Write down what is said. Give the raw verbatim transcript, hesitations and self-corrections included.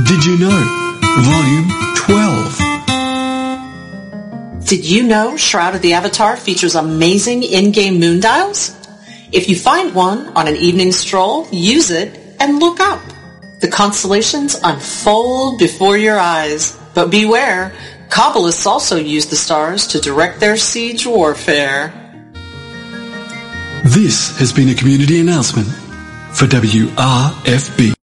Did You Know? Volume twelve. Did you know Shroud of the Avatar features amazing in-game moon dials? If you find one on an evening stroll, use it and look up. The constellations unfold before your eyes. But beware, Kabbalists also use the stars to direct their siege warfare. This has been a community announcement for W R F B.